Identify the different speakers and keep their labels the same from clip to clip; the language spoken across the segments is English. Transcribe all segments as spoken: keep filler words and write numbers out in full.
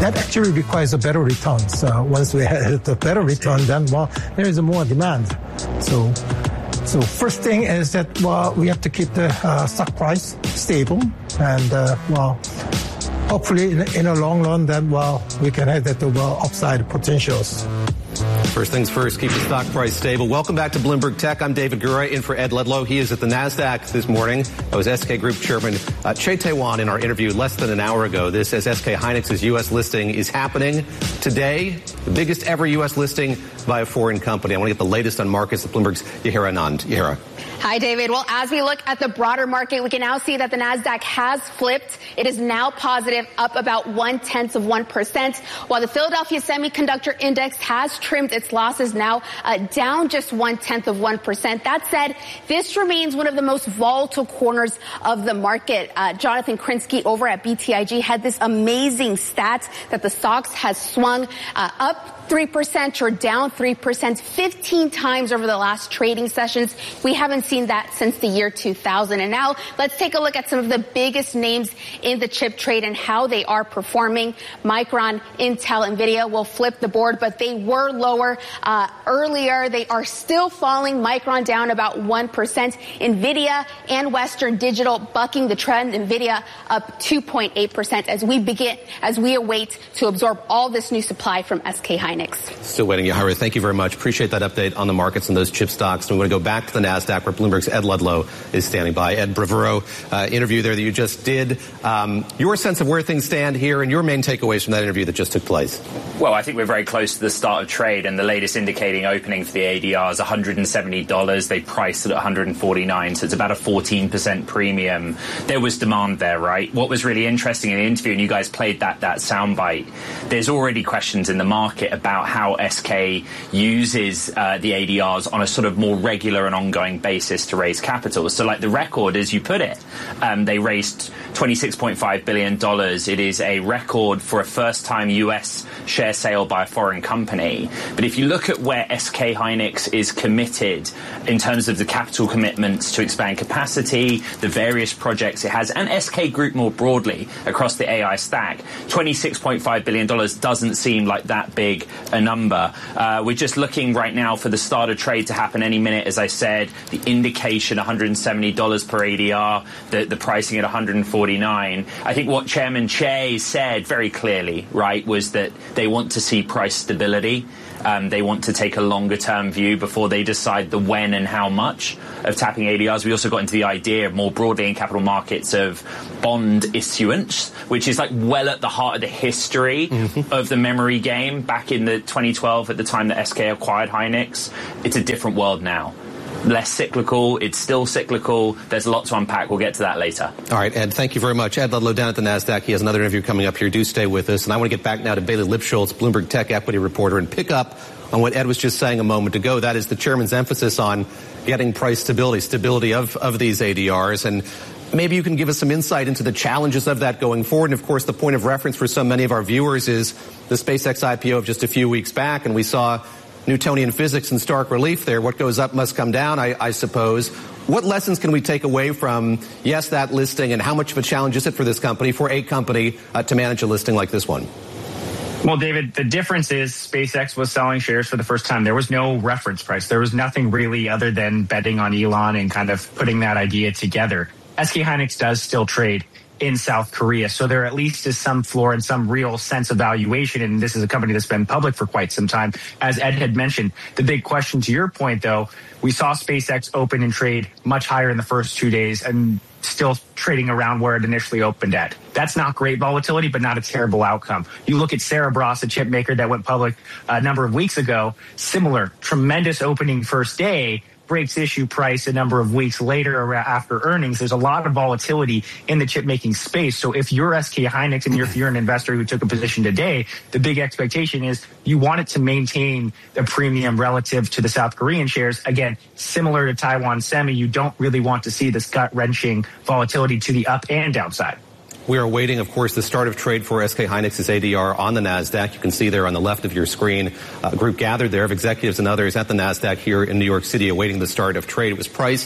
Speaker 1: that actually requires a better return. So once we have the better return, then, well, there is more demand. So, so first thing is that, well, we have to keep the uh, stock price stable. And, uh, well, hopefully in, in the long run, then, well, we can have that, well, upside potentials.
Speaker 2: First things first, keep the stock price stable. Welcome back to Bloomberg Tech. I'm David Gura, in for Ed Ledlow. He is at the NASDAQ this morning. That was S K Group Chairman uh, Che Tae-wan in our interview less than an hour ago. This as S K Hynix's U S listing is happening today, the biggest ever U S listing by a foreign company. I want to get the latest on markets at Bloomberg's Yahira Anand. Yahira.
Speaker 3: Hi, David. Well, as we look at the broader market, we can now see that the NASDAQ has flipped. It is now positive, up about one-tenth of one percent, while the Philadelphia Semiconductor Index has trimmed its losses, now uh, down just one-tenth of one percent. That said, this remains one of the most volatile corners of the market. Uh, Jonathan Krinsky over at B T I G had this amazing stat that the stocks has swung uh, up three percent or down three percent fifteen times over the last trading sessions. We haven't seen that since the year two thousand. And now let's take a look at some of the biggest names in the chip trade and how they are performing. Micron, Intel, NVIDIA will flip the board, but they were lower uh, earlier. They are still falling. Micron down about one percent. NVIDIA and Western Digital bucking the trend. NVIDIA up two point eight percent as we begin, as we await to absorb all this new supply from S K Hynix.
Speaker 2: Still waiting, Yahira. Thank you very much. Appreciate that update on the markets and those chip stocks. And we're going to go back to the NASDAQ where Bloomberg's Ed Ledlow is standing by. Ed Bravuro, uh, interview there that you just did. Um, your sense of where things stand here and your main takeaways from that interview that just took place?
Speaker 4: Well, I think we're very close to the start of trade, and the latest indicating opening for the A D R is one hundred seventy dollars. They priced it at one hundred forty-nine dollars, so it's about a fourteen percent premium. There was demand there, right? What was really interesting in the interview, and you guys played that, that soundbite, there's already questions in the market about how S K uses uh, the A D Rs on a sort of more regular and ongoing basis to raise capital. So like the record, as you put it, um, they raised twenty-six point five billion dollars. It is a record for a first-time U S share sale by a foreign company. But if you look at where S K Hynix is committed in terms of the capital commitments to expand capacity, the various projects it has, and S K Group more broadly across the A I stack, twenty-six point five billion dollars doesn't seem like that big a number. Uh, we're just looking right now for the start of trade to happen any minute, as I said. The indication one hundred seventy dollars per A D R, the, the pricing at one hundred forty-nine. I think what Chairman Che said very clearly, right, was that they want to see price stability. Um, they want to take a longer-term view before they decide the when and how much of tapping A D Rs. We also got into the idea more broadly in capital markets of bond issuance, which is like well at the heart of the history mm-hmm. of the memory game. Back in the twenty twelve, at the time that S K acquired Hynix, it's a different world now. Less cyclical. It's still cyclical. There's a lot to unpack. We'll get to that later.
Speaker 2: All right, Ed, thank you very much. Ed Ledlow down at the NASDAQ. He has another interview coming up here. Do stay with us. And I want to get back now to Bailey Lipschultz, Bloomberg Tech equity reporter, and pick up on what Ed was just saying a moment ago. That is the chairman's emphasis on getting price stability, stability of, of these A D Rs. And maybe you can give us some insight into the challenges of that going forward. And, of course, the point of reference for so many of our viewers is the SpaceX I P O of just a few weeks back, and we saw Newtonian physics in stark relief there. What goes up must come down, I, I suppose. What lessons can we take away from, yes, that listing, and how much of a challenge is it for this company, for a company, uh, to manage a listing like this one?
Speaker 5: Well, David, the difference is SpaceX was selling shares for the first time. There was no reference price. There was nothing really other than betting on Elon and kind of putting that idea together. S K Hynix does still trade in South Korea. So there at least is some floor and some real sense of valuation. And this is a company that's been public for quite some time. As Ed had mentioned, the big question to your point, though, we saw SpaceX open and trade much higher in the first two days and still trading around where it initially opened at. That's not great volatility, but not a terrible outcome. You look at Cerebras, a chip maker that went public a number of weeks ago, similar, tremendous opening first day, breaks issue price a number of weeks later after earnings. There's a lot of volatility in the chip making space. So if you're S K Hynix and you're, if you're an investor who took a position today, the big expectation is you want it to maintain the premium relative to the South Korean shares. Again, similar to Taiwan Semi, you don't really want to see this gut-wrenching volatility to the up and downside.
Speaker 2: We are awaiting, of course, the start of trade for S K Hynix's A D R on the NASDAQ. You can see there on the left of your screen, a group gathered there of executives and others at the NASDAQ here in New York City awaiting the start of trade. It was priced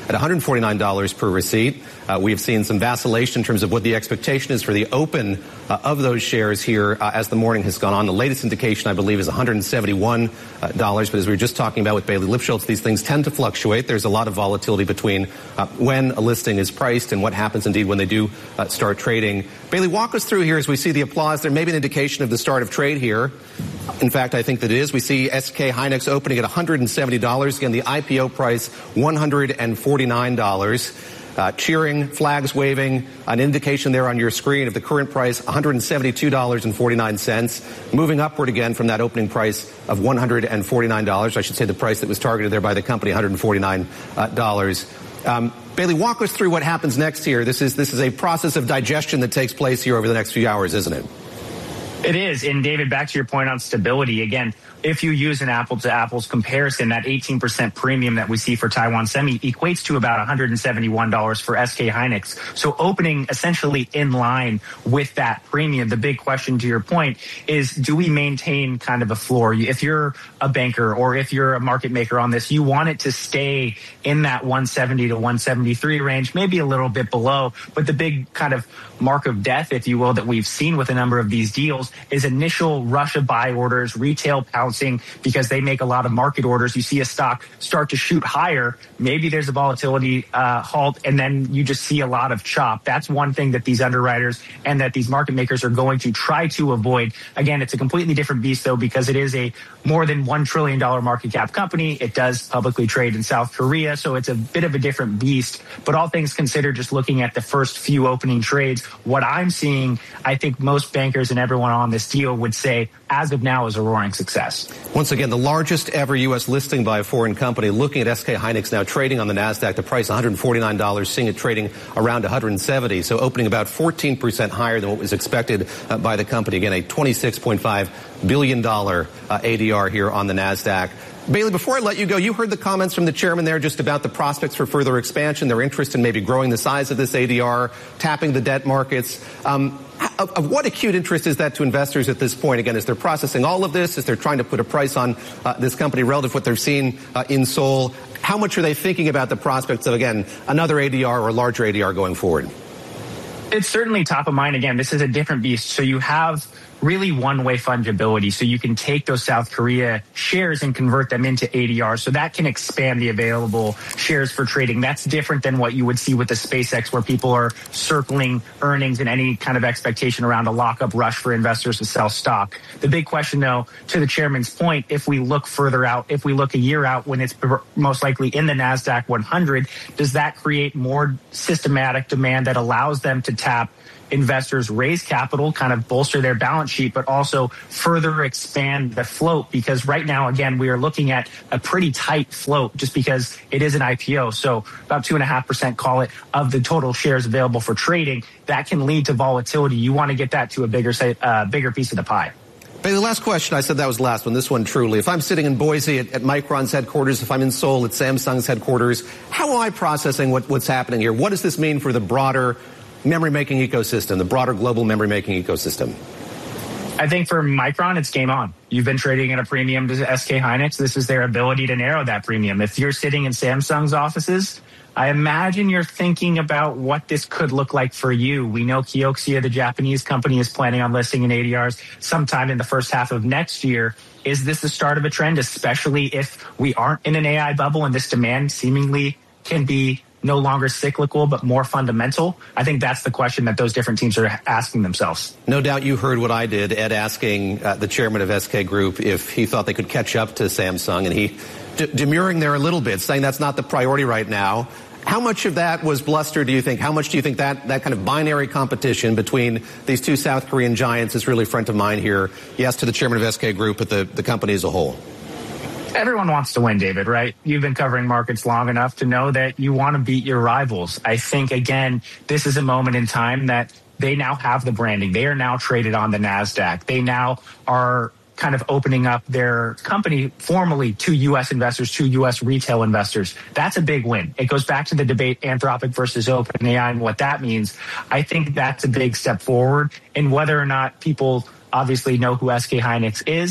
Speaker 2: at one hundred forty-nine dollars per receipt. Uh, we have seen some vacillation in terms of what the expectation is for the open uh, of those shares here uh, as the morning has gone on. The latest indication, I believe, is one hundred seventy-one dollars. But as we were just talking about with Bailey Lipschultz, these things tend to fluctuate. There's a lot of volatility between uh, when a listing is priced and what happens indeed when they do uh, start trading. Bailey, walk us through here as we see the applause. There may be an indication of the start of trade here. In fact, I think that it is. We see S K Hynix opening at one hundred seventy dollars. Again, the I P O price, one hundred forty-nine dollars. Uh, cheering, flags waving, an indication there on your screen of the current price, one hundred seventy-two dollars and forty-nine cents. Moving upward again from that opening price of one hundred forty-nine dollars. I should say the price that was targeted there by the company, one hundred forty-nine dollars. Um, Bailey, walk us through what happens next here. This is, this is a process of digestion that takes place here over the next few hours, isn't it?
Speaker 5: It is. And David, back to your point on stability, again, if you use an apple to apples comparison, that eighteen percent premium that we see for Taiwan Semi equates to about one hundred seventy-one dollars for S K Hynix. So opening essentially in line with that premium. The big question to your point is, do we maintain kind of a floor? If you're a banker or if you're a market maker on this, you want it to stay in that one seventy to one seventy-three range, maybe a little bit below. But the big kind of mark of death, if you will, that we've seen with a number of these deals is initial rush of buy orders, retail pouncing because they make a lot of market orders. You see a stock start to shoot higher. Maybe there's a volatility uh, halt, and then you just see a lot of chop. That's one thing that these underwriters and that these market makers are going to try to avoid. Again, it's a completely different beast, though, because it is a more than one trillion dollars market cap company. It does publicly trade in South Korea, so it's a bit of a different beast. But all things considered, just looking at the first few opening trades, what I'm seeing, I think most bankers and everyone on this deal would say, as of now, is a roaring success.
Speaker 2: Once again, the largest ever U S listing by a foreign company. Looking at S K Hynix now trading on the NASDAQ, the price one hundred forty-nine dollars, seeing it trading around one hundred seventy dollars, so opening about fourteen percent higher than what was expected uh, by the company. Again, a twenty-six point five billion dollars uh, A D R here on the NASDAQ. Bailey, before I let you go, you heard the comments from the chairman there just about the prospects for further expansion, their interest in maybe growing the size of this A D R, tapping the debt markets. Um, of, of what acute interest is that to investors at this point? Again, as they're processing all of this, as they're trying to put a price on uh, this company relative to what they're seeing uh, in Seoul, how much are they thinking about the prospects of, again, another A D R or larger A D R going forward?
Speaker 5: It's certainly top of mind. Again, this is a different beast. So you have really one-way fungibility. So you can take those South Korea shares and convert them into A D R. So that can expand the available shares for trading. That's different than what you would see with the SpaceX, where people are circling earnings and any kind of expectation around a lockup rush for investors to sell stock. The big question, though, to the chairman's point, if we look further out, if we look a year out when it's most likely in the NASDAQ one hundred, does that create more systematic demand that allows them to tap investors, raise capital, kind of bolster their balance sheet, but also further expand the float? Because right now, again, we are looking at a pretty tight float just because it is an I P O. So about two and a half percent, call it, of the total shares available for trading. That can lead to volatility. You want to get that to a bigger, uh, bigger piece of the pie.
Speaker 2: Bailey, the last question, I said that was the last one, this one truly. If I'm sitting in Boise at, at Micron's headquarters, if I'm in Seoul at Samsung's headquarters, how am I processing what, what's happening here? What does this mean for the broader memory-making ecosystem, the broader global memory-making ecosystem?
Speaker 5: I think for Micron, it's game on. You've been trading at a premium to S K Hynix. This is their ability to narrow that premium. If you're sitting in Samsung's offices, I imagine you're thinking about what this could look like for you. We know Kioxia, the Japanese company, is planning on listing in A D Rs sometime in the first half of next year. Is this the start of a trend, especially if we aren't in an A I bubble and this demand seemingly can be no longer cyclical, but more fundamental? I think that's the question that those different teams are asking themselves.
Speaker 2: No doubt you heard what I did, Ed, asking uh, the chairman of S K Group if he thought they could catch up to Samsung, and he d- demurring there a little bit, saying that's not the priority right now. How much of that was bluster, do you think? How much do you think that, that kind of binary competition between these two South Korean giants is really front of mind here? Yes, to the chairman of S K Group, but the, the company as a whole.
Speaker 5: Everyone wants to win, David, right? You've been covering markets long enough to know that you want to beat your rivals. I think, again, this is a moment in time that they now have the branding. They are now traded on the NASDAQ. They now are kind of opening up their company formally to U S investors, to U S retail investors. That's a big win. It goes back to the debate, Anthropic versus OpenAI, and what that means. I think that's a big step forward. And whether or not people obviously know who S K Hynix is,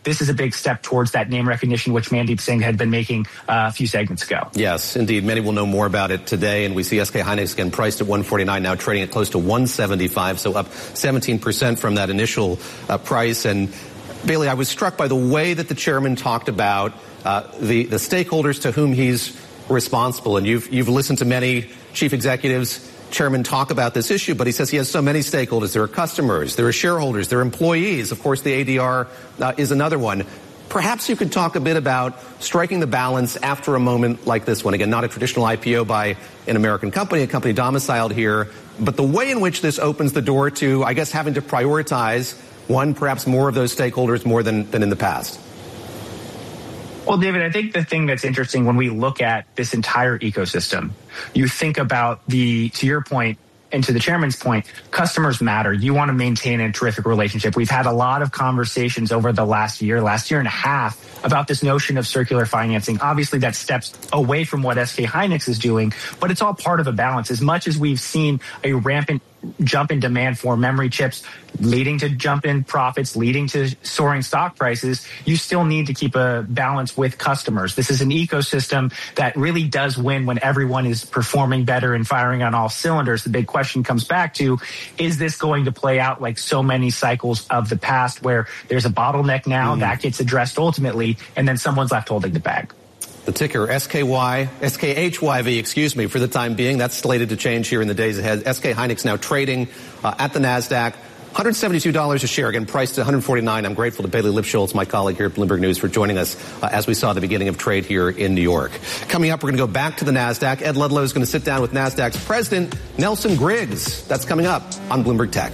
Speaker 5: this is a big step towards that name recognition, which Mandeep Singh had been making uh, a few segments ago.
Speaker 2: Yes, indeed. Many will know more about it today, and we see S K Hynix again priced at one forty-nine, now trading at close to one seventy-five, so up seventeen percent from that initial uh, price. And Bailey, I was struck by the way that the chairman talked about uh, the, the stakeholders to whom he's responsible. And you've, you've listened to many chief executives, chairman talk about this issue, but he says he has so many stakeholders. There are customers, there are shareholders, there are employees. Of course, the A D R uh, is another one. Perhaps you could talk a bit about striking the balance after a moment like this one. Again, not a traditional I P O by an American company, a company domiciled here, but the way in which this opens the door to, I guess, having to prioritize one, perhaps more of those stakeholders more than, than in the past.
Speaker 5: Well, David, I think the thing that's interesting when we look at this entire ecosystem, you think about the, to your point, and to the chairman's point, customers matter. You want to maintain a terrific relationship. We've had a lot of conversations over the last year, last year and a half, about this notion of circular financing. Obviously, that steps away from what S K Hynix is doing, but it's all part of a balance. As much as we've seen a rampant jump in demand for memory chips, leading to jump in profits, leading to soaring stock prices, you still need to keep a balance with customers. This is an ecosystem that really does win when everyone is performing better and firing on all cylinders. The big question comes back to, is this going to play out like so many cycles of the past where there's a bottleneck now mm. that gets addressed ultimately, and then someone's left holding the bag?
Speaker 2: The ticker S K Y, S K H Y V, excuse me, for the time being. That's slated to change here in the days ahead. S K Hynix now trading uh, at the NASDAQ. one hundred seventy-two dollars a share, again, priced at one hundred forty-nine dollars. I'm grateful to Bailey Lipschultz, my colleague here at Bloomberg News, for joining us uh, as we saw the beginning of trade here in New York. Coming up, we're going to go back to the NASDAQ. Ed Ludlow is going to sit down with NASDAQ's president, Nelson Griggs. That's coming up on Bloomberg Tech.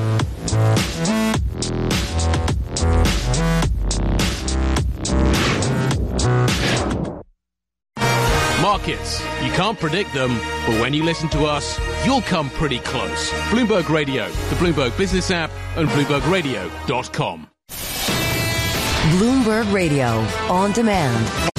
Speaker 6: Markets, you can't predict them, but when you listen to us, you'll come pretty close. Bloomberg Radio, the Bloomberg Business app, and Bloomberg Radio dot com.
Speaker 7: Bloomberg Radio, on demand.